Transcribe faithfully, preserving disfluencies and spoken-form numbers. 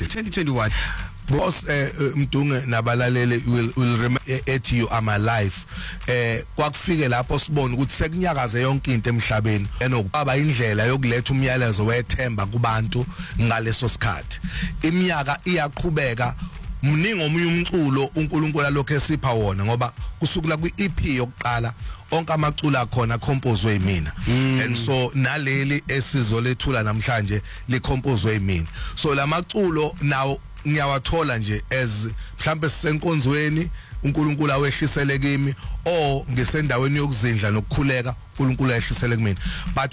twenty twenty-one. Boss Mdunge nabalaleli will will remember at you are my life eh kwakufike lapho sibona ukuthi sekunyakaze yonke into emhlabeni enokubaba indlela yokuletha umyalezo wethemba kubantu ngaleso sikhathi iminyaka iyaqhubeka mningi omunye umculo uNkulunkulu lokho esipha wona ngoba kusukela kwi-E P yokuqala onke amaculo akhona compose yimina and so naleli esizolethula namhlanje li compose yimina so lamaculo nawo ngiyawathola nje as mhlambe sisenkonzweni uNkulunkulu awehlisele kimi o ngisendaweni yokuzindla nokukhuleka uNkulunkulu ayehlisele kimi but